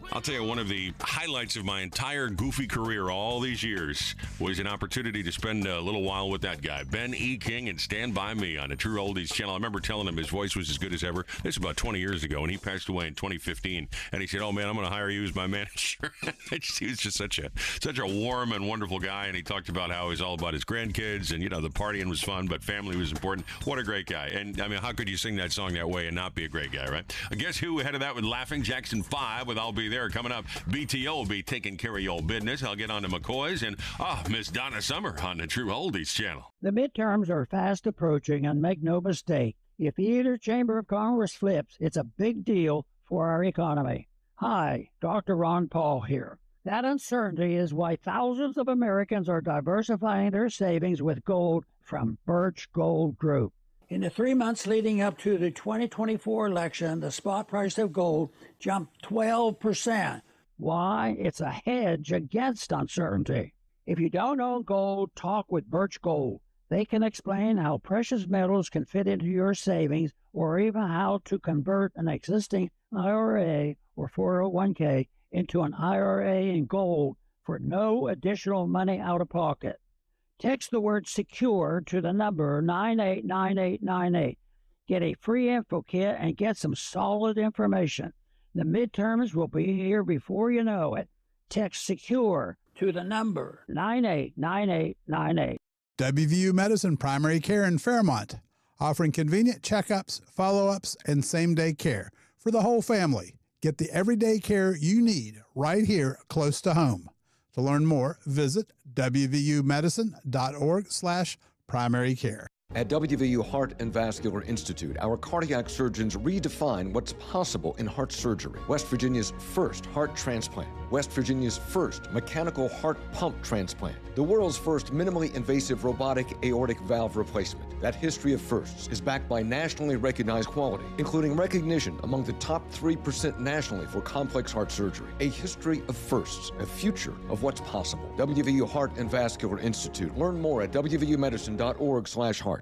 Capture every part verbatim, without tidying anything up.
I'll tell you, one of the highlights of my entire goofy career all these years was an opportunity to spend a little while with that guy, Ben E. King, and Stand By Me on a True Oldies channel. I remember telling him his voice was as good as ever. This was about twenty years ago, and he passed away in twenty fifteen. And he said, oh, man, I'm going to hire you as my manager. He was just such a such a warm and wonderful guy, and he talked about how he was all about his grandkids, and, you know, the partying was fun, but family was important. What a great guy. And, I mean, how could you sing that song that way and not be a great guy, right? I guess who ahead of that with Laughing Jackson five with I'll Be There coming up. B T O will be taking care of your business. I'll get on to McCoy's and, ah, oh, Miss Donna Summer on the True Oldies channel. The midterms are fast approaching, and make no mistake, if either chamber of Congress flips, it's a big deal for our economy. Hi, Doctor Ron Paul here. That uncertainty is why thousands of Americans are diversifying their savings with gold from Birch Gold Group. In the three months leading up to the twenty twenty-four election, the spot price of gold jumped twelve percent. Why? It's a hedge against uncertainty. If you don't own gold, talk with Birch Gold. They can explain how precious metals can fit into your savings, or even how to convert an existing I R A or four oh one k into an I R A in gold for no additional money out of pocket. Text the word SECURE to the number nine eight nine eight nine eight. Get a free info kit and get some solid information. The midterms will be here before you know it. Text SECURE to the number nine eight nine eight nine eight. W V U Medicine Primary Care in Fairmont, offering convenient checkups, follow-ups, and same-day care for the whole family. Get the everyday care you need right here close to home. To learn more, visit w v u medicine dot org slash primary care. At W V U Heart and Vascular Institute, our cardiac surgeons redefine what's possible in heart surgery. West Virginia's first heart transplant. West Virginia's first mechanical heart pump transplant. The world's first minimally invasive robotic aortic valve replacement. That history of firsts is backed by nationally recognized quality, including recognition among the top three percent nationally for complex heart surgery. A history of firsts, a future of what's possible. W V U Heart and Vascular Institute. Learn more at w v u medicine dot org slash heart.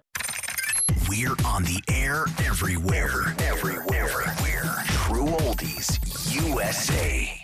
We're on the air everywhere. Everywhere. Everywhere. True Oldies U S A.